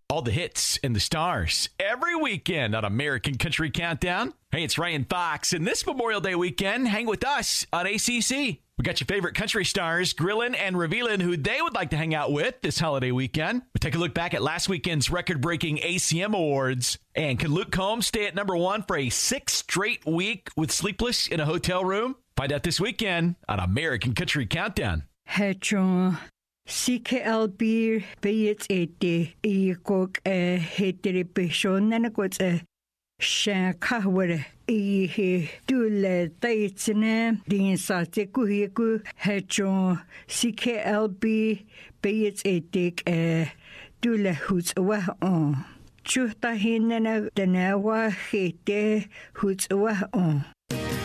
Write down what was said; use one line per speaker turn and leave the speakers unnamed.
All the hits and the stars every weekend on American Country Countdown. Hey, it's Ryan Fox, and this Memorial Day weekend, hang with us on ACC. We got your favorite country stars grilling and revealing who they would like to hang out with this holiday weekend. We take a look back at last weekend's record-breaking ACM Awards. And can Luke Combs stay at number one for a 6th straight week with Sleepless in a Hotel Room? Find out this weekend on American Country Countdown.
Hedron. CKLB Bayets ete ikok heteripation nanakot shankaware he dule taitsne din sate kuhiku hedron CKLB Bayets ete dule huts wa on chuta hinna danawa hete huts wa on